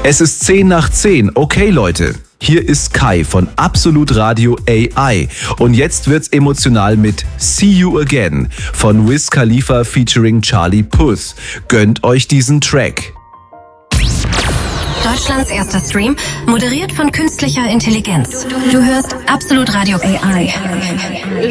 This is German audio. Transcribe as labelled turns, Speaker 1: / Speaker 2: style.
Speaker 1: Es ist 10 nach 10. Okay, Leute. Hier ist Kai von Absolut Radio AI. Und jetzt wird's emotional mit See You Again von Wiz Khalifa featuring Charlie Puth. Gönnt euch diesen Track.
Speaker 2: Deutschlands erster Stream, moderiert von künstlicher Intelligenz. Du hörst Absolut Radio AI.